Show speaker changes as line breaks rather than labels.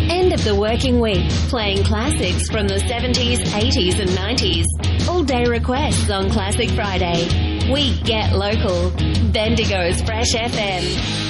End of the working week, playing classics from the 70s, 80s and 90s. All day requests on Classic Friday. We get local. Bendigo's Fresh FM.